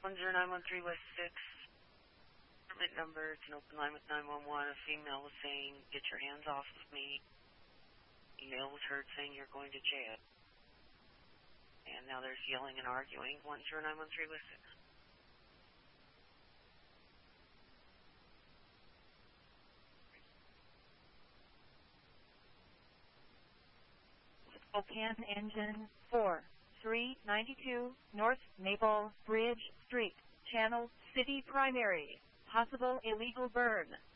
10913 West 6. Apartment number. It's an open line with 911. A female was saying, "Get your hands off of me." Email was heard saying you're going to jail. And now there's yelling and arguing. 10913 West 6. Spokane Engine 4, 392 North Maple Bridge Street, Channel City Primary. Possible illegal burn.